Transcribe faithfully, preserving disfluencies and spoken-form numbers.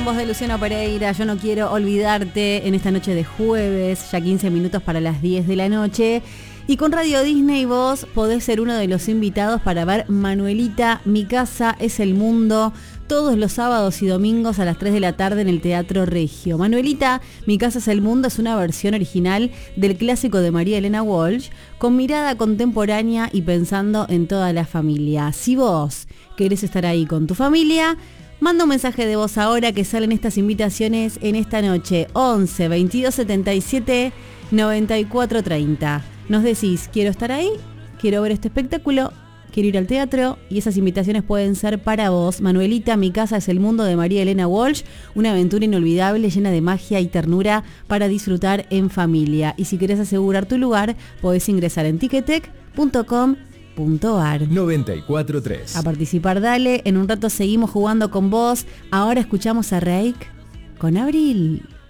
en voz de Luciano Pereira, Yo no quiero olvidarte, en esta noche de jueves, ya quince minutos para las diez de la noche. Y con Radio Disney vos podés ser uno de los invitados para ver Manuelita, Mi casa es el mundo, todos los sábados y domingos a las tres de la tarde en el Teatro Regio. Manuelita, Mi casa es el mundo es una versión original del clásico de María Elena Walsh, con mirada contemporánea y pensando en toda la familia. Si vos querés estar ahí con tu familia, manda un mensaje de voz ahora que salen estas invitaciones en esta noche. once, veintidós, setenta y siete, noventa y cuatro, treinta. Nos decís, quiero estar ahí, quiero ver este espectáculo, quiero ir al teatro, y esas invitaciones pueden ser para vos. Manuelita, Mi casa es el mundo de María Elena Walsh, una aventura inolvidable llena de magia y ternura para disfrutar en familia. Y si querés asegurar tu lugar, podés ingresar en ticketek punto com punto ar. noventa y cuatro tres. A participar, dale. En un rato seguimos jugando con vos. Ahora escuchamos a Reik con Abril.